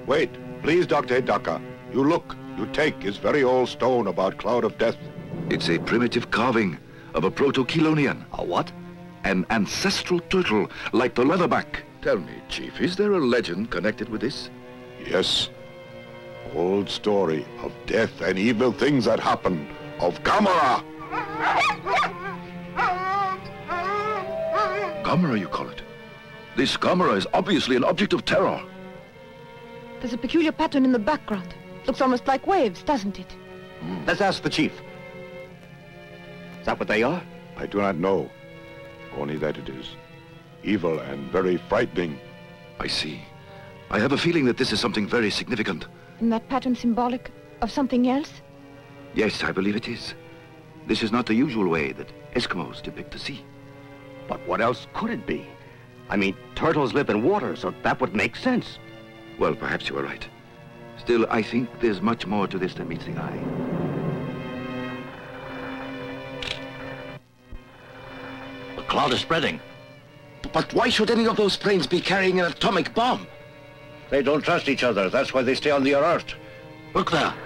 Wait, please, Dr. Hidaka. You look, you take his very old stone about Cloud of Death. It's a primitive carving of a proto-Chelonian. A what? An ancestral turtle, like the leatherback. Tell me, Chief, is there a legend connected with this? Yes. Old story of death and evil things that happen. Of Gamera! Gamera, you call it? This Gamera is obviously an object of terror. There's a peculiar pattern in the background. Looks almost like waves, doesn't it? Let's ask the chief. Is that what they are? I do not know. Only that it is evil and very frightening. I see. I have a feeling that this is something very significant. Isn't that pattern symbolic of something else? Yes, I believe it is. This is not the usual way that Eskimos depict the sea. But what else could it be? I mean, turtles live in water, so that would make sense. Well, perhaps you are right. Still, I think there's much more to this than meets the eye. The cloud is spreading. But why should any of those planes be carrying an atomic bomb? They don't trust each other. That's why they stay on the alert. Look there.